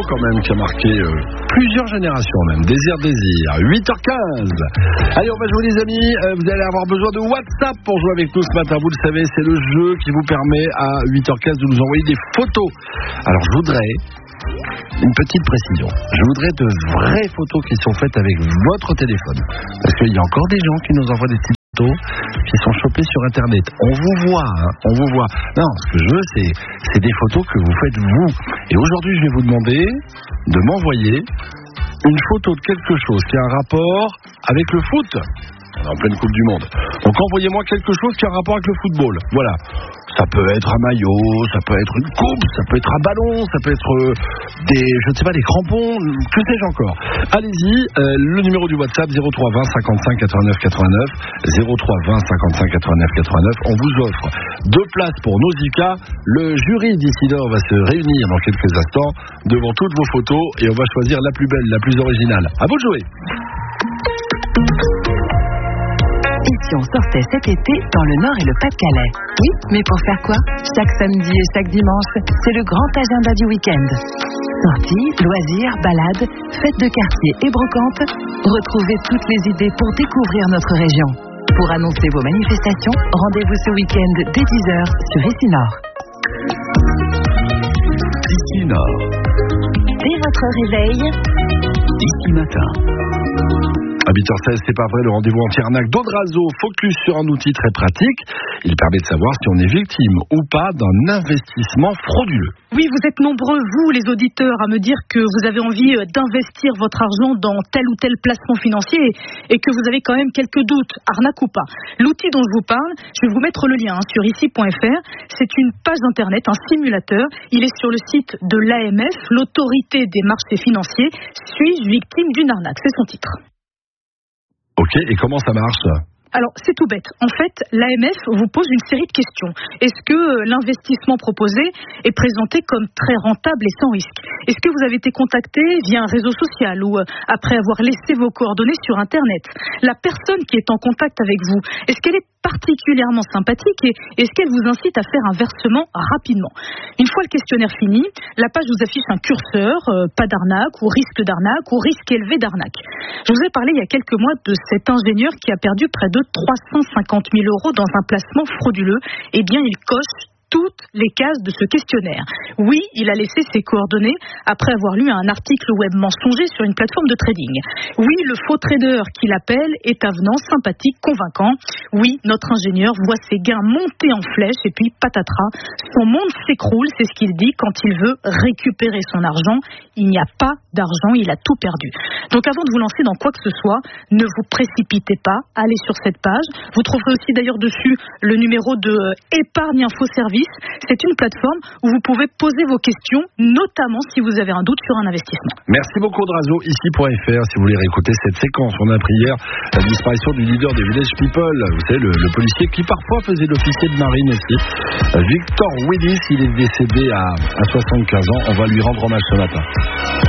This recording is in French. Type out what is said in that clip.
quand même qui a marqué plusieurs générations même. Désir, 8h15. Allez, on va jouer les amis. Vous allez avoir besoin de WhatsApp pour jouer avec nous ce matin. Vous le savez, c'est le jeu qui vous permet à 8h15 de nous envoyer des photos. Alors je voudrais une petite précision. Je voudrais de vraies photos qui sont faites avec votre téléphone. Parce qu'il y a encore des gens qui nous envoient des petites photos qui sont chopées sur internet. On vous voit, on vous voit. Non, ce que je veux, c'est des photos que vous faites vous. Et aujourd'hui, je vais vous demander de m'envoyer une photo de quelque chose qui a un rapport avec le foot. On est en pleine Coupe du Monde. Donc envoyez-moi quelque chose qui a un rapport avec le football. Voilà. Ça peut être un maillot, ça peut être une coupe, ça peut être un ballon, ça peut être des crampons, que sais-je encore. Allez-y, le numéro du WhatsApp 0320 55 89 89, 0320 55 89 89. On vous offre 2 places pour Nausicaa. Le jury d'ici là va se réunir dans quelques instants devant toutes vos photos et on va choisir la plus belle, la plus originale. À vous de jouer. Et si on sortait cet été dans le Nord et le Pas-de-Calais? Oui, mais pour faire quoi? Chaque samedi et chaque dimanche, c'est le grand agenda du week-end. Sorties, loisirs, balades, fêtes de quartier et brocantes, retrouvez toutes les idées pour découvrir notre région. Pour annoncer vos manifestations, rendez-vous ce week-end dès 10h sur Ici Nord. Ici Nord. Dès votre réveil, Ici Matin. À 8h16, c'est pas vrai, le rendez-vous anti-arnaque d'Audrazo focus sur un outil très pratique. Il permet de savoir si on est victime ou pas d'un investissement frauduleux. Oui, vous êtes nombreux, vous les auditeurs, à me dire que vous avez envie d'investir votre argent dans tel ou tel placement financier et que vous avez quand même quelques doutes, arnaque ou pas. L'outil dont je vous parle, je vais vous mettre le lien sur ici.fr. C'est une page internet, un simulateur. Il est sur le site de l'AMF, l'autorité des marchés financiers. Suis-je victime d'une arnaque? C'est son titre. Ok, et comment ça marche? Alors, c'est tout bête. En fait, l'AMF vous pose une série de questions. Est-ce que l'investissement proposé est présenté comme très rentable et sans risque? Est-ce que vous avez été contacté via un réseau social ou après avoir laissé vos coordonnées sur Internet? La personne qui est en contact avec vous, est-ce qu'elle est particulièrement sympathique et est-ce qu'elle vous incite à faire un versement rapidement? Une fois le questionnaire fini, la page vous affiche un curseur, pas d'arnaque ou risque élevé d'arnaque. Je vous ai parlé il y a quelques mois de cet ingénieur qui a perdu près de 350 000 € dans un placement frauduleux. Eh bien, il coche toutes les cases de ce questionnaire. Oui, il a laissé ses coordonnées après avoir lu un article web mensonger sur une plateforme de trading. Oui, le faux trader qui l'appelle est avenant, sympathique, convaincant. Oui, notre ingénieur voit ses gains monter en flèche et puis patatras, son monde s'écroule, c'est ce qu'il dit quand il veut récupérer son argent. Il n'y a pas d'argent, il a tout perdu. Donc avant de vous lancer dans quoi que ce soit, ne vous précipitez pas, allez sur cette page. Vous trouverez aussi d'ailleurs dessus le numéro de Épargne Info Service. C'est une plateforme où vous pouvez poser vos questions, notamment si vous avez un doute sur un investissement. Merci beaucoup Audrazo, ici.fr, si vous voulez réécouter cette séquence. On a appris hier la disparition du leader des Village People, vous savez, le policier qui parfois faisait l'officier de marine aussi. Victor Willis, il est décédé à 75 ans. On va lui rendre hommage ce matin.